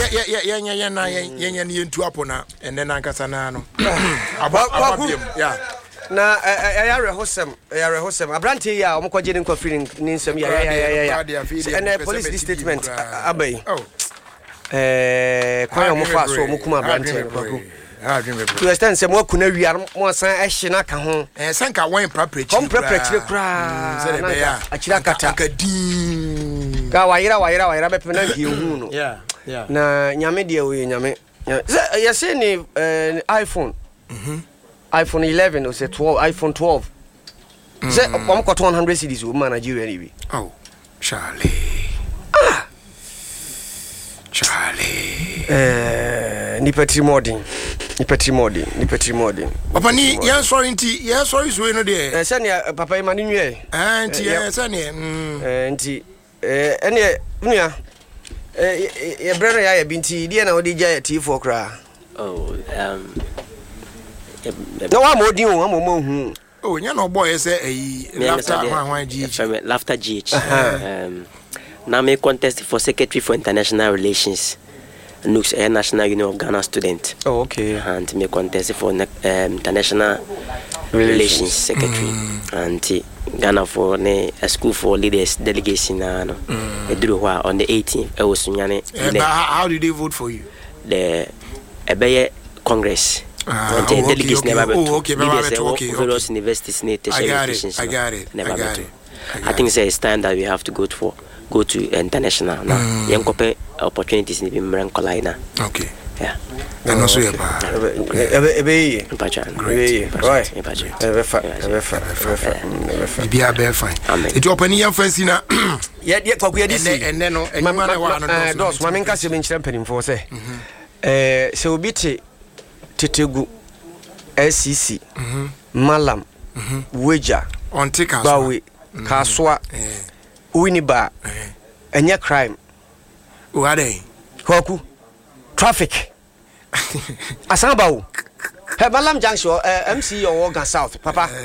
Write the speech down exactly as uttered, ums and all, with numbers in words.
yeah yeah yeah yeah na yeah yeah ni ntu apona ene na nkasa na no ababiem yeah na ya rehosem ya rehosem abrante ya omkwaje ni nkofiri ni nsem ya ya ya ya and police statement abai eh kwa omfa so omkuma abrante kwaku ah dream to extend se mo kuna wi mo san ehye na ka ho eh sanka wan preparatory kom preparatory kra se be ya akira kata ka din ga wayira wayira wayira be pe na ngi hu no yeah yeah na nyame de we nyame ya se ni iPhone mhm iPhone eleven or say twelve iPhone twelve say I'm got one hundred cedis wo Nigeria ni bi oh Charlie ah Charlie eh ni petri modin ni petri modin ni petri modin papa ni yan sorry nti yan sorry so no de eh say ne papa e ma ni nwe eh nti eh say ne mm eh nti eh ene nua eh e brother ya ya binti die na odi ja T four kra oh um no wa modin o mo mo hu oh nya no boy say eh laughter hwan hwan G H laughter G H um now me contest for secretary for international relations N U G S, a National Union of Ghana student. Oh, okay. And me contest for um, international relations, relations secretary. Mm. And Ghana for ne, a school for leaders delegation. Uh, no. mm. drew on the eighteenth. I was uh, how did they vote for you? The Ebeye Congress. Ah, oh, okay, delegates okay. never Oh, okay, leaders okay, okay, various universities need to I got it. I got it. Never I got it. I, I think it's time that we have to go to for go to international now. Mm. Young couple opportunities in the Mrankolina. Okay. Yeah. And also yeah. Ebe ebe Impachan. Great. Right. Impachan. Ebe fa. Ebe fa. Ebe fa. Ebe fa. Be a bear fine. It open your fancy na. Yeah, yeah, kwaku yedi si. And then no, and man wa no. Dos, ma menka se menchira mpanimfo se. Eh, se obiti tetegu S C C. Mhm. Malam. Mhm. Weja. On take us. Bawe. Kaswa. Eh. Winiba. Eh. Enya crime. Uade. Kwaku. Traffic. Asamba wo. He Malam Junction, uh, M C or Oregon South, papa.